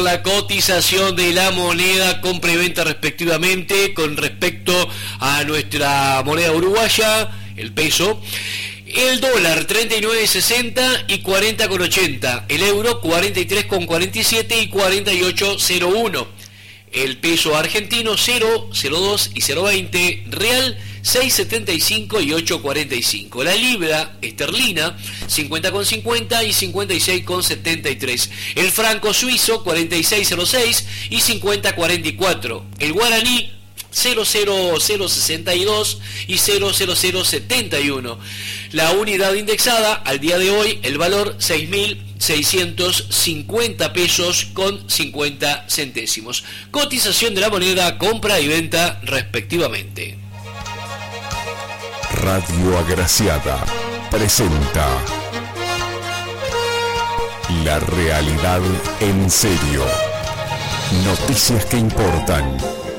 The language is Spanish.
La cotización de la moneda, compra y venta respectivamente, con respecto a nuestra moneda uruguaya, el peso. El dólar 39.60 y 40.80, el euro 43.47 y 48.01, el peso argentino 0.02 y 0.20, real 6.75 y 8.45, la libra esterlina 50.50 y 56.73, el franco suizo 46.06 y 50.44, el guaraní 00062 y 00071. La unidad indexada al día de hoy, el valor 6.650 pesos con 50 centésimos. Cotización de la moneda, compra y venta respectivamente. Radio Agraciada presenta La realidad en serio. Noticias que importan.